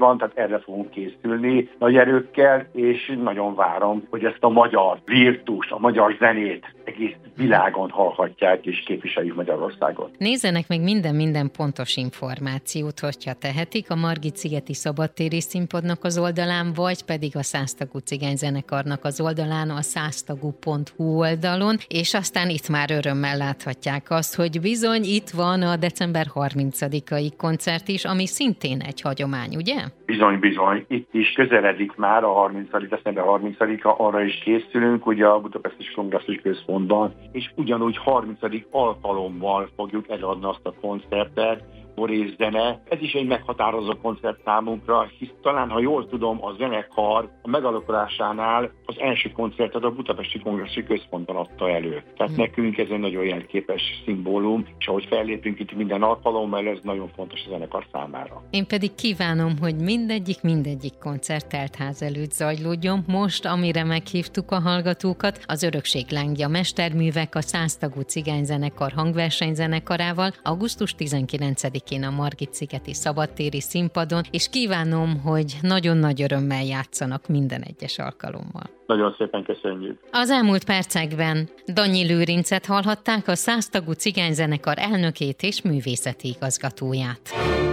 van, tehát erre fogunk készülni nagy erőkkel, és nagyon várom, hogy ezt a magyar virtust, a magyar zenét egész világon hallhatják és képviseljük Magyarországot. Nézzenek meg minden pontos információt, hogyha tehetik, a Margit-szigeti Szabadtéri Színpadnak az oldalán, vagy pedig a Száztagú Cigányzenekarnak az oldalán, a száztagú.hu oldalon, és aztán itt már örömmel láthatják azt, hogy bizony itt van a december 30-ai koncert is, ami szintén egy hagyomány, ugye? Bizony. Itt is közeledik már a december 30-a, arra is készülünk, ugye a Budapesti Kongresszus Központban, és ugyanúgy 30. alkalommal fogjuk eladni azt a koncertet, Borész zene. Ez is egy meghatározó koncert számunkra, hisz talán, ha jól tudom, a zenekar a megalakulásánál az első koncertet a Budapesti Kongresszus Központban adta elő. Tehát nekünk ez egy nagyon jelképes szimbólum, és ahogy fellépünk itt minden alkalommal, ez nagyon fontos a zenekar számára. Én pedig kívánom, hogy mindegyik koncert teltház előtt zajlódjon. Most, amire meghívtuk a hallgatókat, az Örökség lángja mesterművek a Száztagú Cigányzenekar hangversenyzenekarával augusztus 19-én a Margit-szigeti Szabadtéri Színpadon, és kívánom, hogy nagyon nagy örömmel játszanak minden egyes alkalommal. Nagyon szépen köszönjük. Az elmúlt percekben Danyi Lőrincet hallhatták, a Száztagú Cigányzenekar elnökét és művészeti igazgatóját.